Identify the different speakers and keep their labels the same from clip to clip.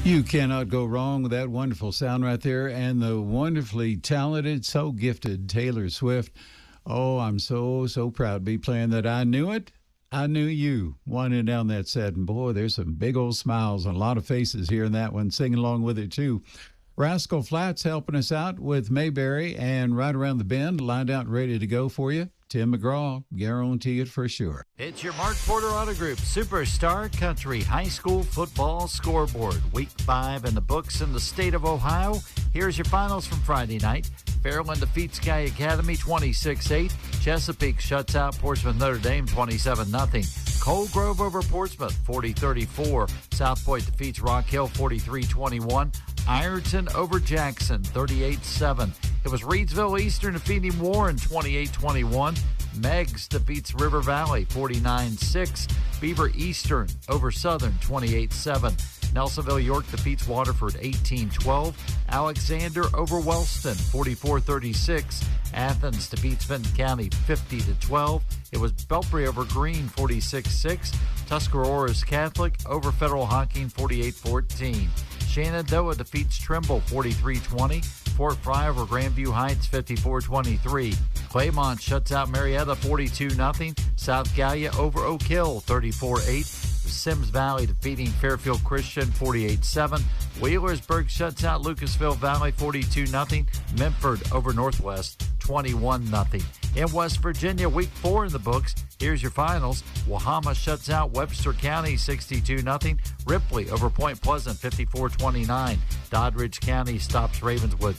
Speaker 1: You cannot go wrong with that wonderful sound right there and the wonderfully talented, so gifted Taylor Swift. Oh, I'm so proud to be playing that. I Knew It. I Knew You. Winding down that set. And boy, there's some big old smiles and a lot of faces here in that one, singing along with it too. Rascal Flatts helping us out with Mayberry and Right Around the Bend, lined out and ready to go for you. Tim McGraw, guarantee it for sure.
Speaker 2: It's your Mark Porter Auto Group Superstar Country High School Football Scoreboard. Week 5 in the books in the state of Ohio. Here's your finals from Friday night. Fairland defeats Sky Academy 26-8. Chesapeake shuts out Portsmouth Notre Dame 27-0. Cold Grove over Portsmouth 40-34. South Point defeats Rock Hill 43-21. Ironton over Jackson 38-7. It was Reedsville Eastern defeating Warren 28-21. Meggs defeats River Valley 49-6. Beaver Eastern over Southern 28-7. Nelsonville York defeats Waterford 18-12. Alexander over Wellston 44-36. Athens defeats Benton County 50-12. It was Belpre over Green 46-6. Tuscarora's Catholic over Federal Hocking 48-14. Shenandoah defeats Trimble 43-20. Fort Fry over Grandview Heights 54-23. Claymont shuts out Marietta 42-0. South Gallia over Oak Hill 34-8. Sims Valley defeating Fairfield Christian 48-7. Wheelersburg shuts out Lucasville Valley 42-0. Memphis over Northwest 21-0. In West Virginia, week 4 in the books. Here's your finals. Wahama shuts out Webster County 62-0. Ripley over Point Pleasant 54-29. Doddridge County stops Ravenswood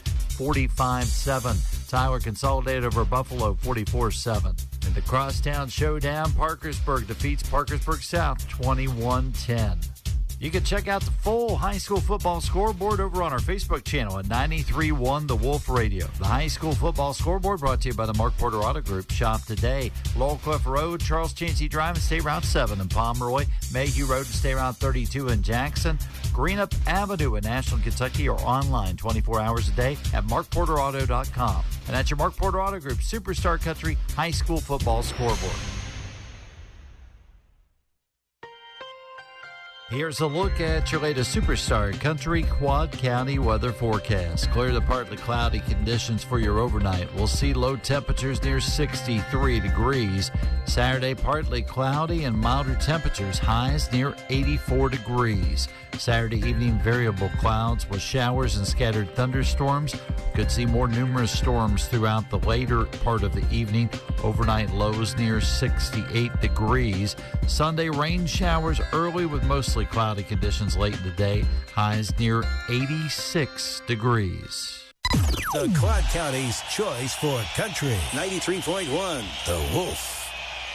Speaker 2: 45-7. Tyler Consolidated over Buffalo 44-7. In the Crosstown Showdown, Parkersburg defeats Parkersburg South 21-10. You can check out the full high school football scoreboard over on our Facebook channel at 93.1 The Wolf Radio. The high school football scoreboard brought to you by the Mark Porter Auto Group. Shop today. Laurel Cliff Road, Charles Chancey Drive and State Route 7 in Pomeroy. Mayhew Road and State Route 32 in Jackson. Greenup Avenue in Ashland, Kentucky, or online 24 hours a day at markporterauto.com. And that's your Mark Porter Auto Group Superstar Country High School Football Scoreboard. Here's a look at your latest Superstar Country Quad County weather forecast. Clear to partly cloudy conditions for your overnight. We'll see low temperatures near 63 degrees. Saturday, partly cloudy and milder temperatures. Highs near 84 degrees. Saturday evening, variable clouds with showers and scattered thunderstorms. Could see more numerous storms throughout the later part of the evening. Overnight lows near 68 degrees. Sunday, rain showers early with mostly cloudy conditions late in the day. Highs near 86 degrees.
Speaker 3: The Quad County's choice for country. 93.1 The Wolf.